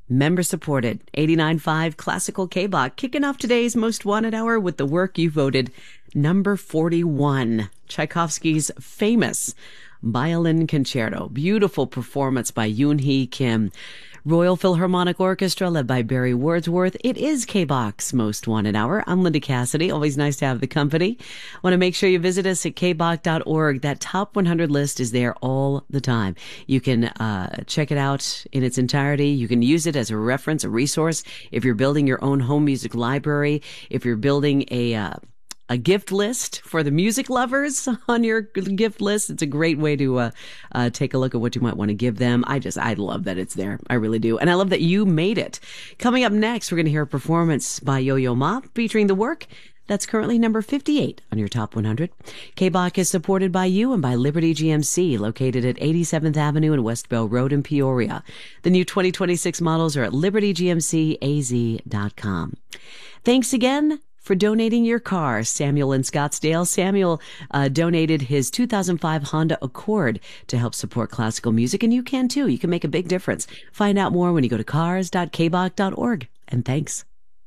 Member supported 89.5 Classical K-Bach, kicking off today's Most Wanted Hour with the work you voted number 41, Tchaikovsky's famous Violin Concerto. Beautiful performance by Yoon-hee Kim. Royal Philharmonic Orchestra led by Barry Wordsworth. It is K-Bach's Most Wanted Hour. I'm Linda Cassidy. Always nice to have the company. Want to make sure you visit us at kbach.org. That top 100 list is there all the time. You can check it out in its entirety. You can use it as a reference, a resource. If you're building your own home music library, if you're building a gift list for the music lovers on your gift list. It's a great way to take a look at what you might want to give them. I love that it's there. I really do. And I love that you made it. Coming up next, we're going to hear a performance by Yo-Yo Ma featuring the work that's currently number 58 on your top 100. K-Bach is supported by you and by Liberty GMC, located at 87th Avenue and West Bell Road in Peoria. The new 2026 models are at libertygmcaz.com. Thanks again for donating your car. Samuel in Scottsdale. Samuel donated his 2005 Honda Accord to help support classical music, and you can too. You can make a big difference. Find out more when you go to cars.kbach.org. And thanks.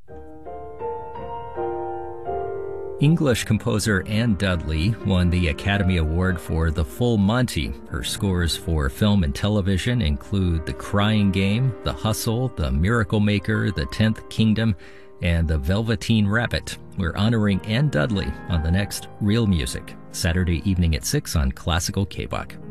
English composer Anne Dudley won the Academy Award for The Full Monty. Her scores for film and television include The Crying Game, The Hustle, The Miracle Maker, The 10th Kingdom, and The Velveteen Rabbit. We're honoring Anne Dudley on the next Real Music, Saturday evening at 6 on Classical K-Bach.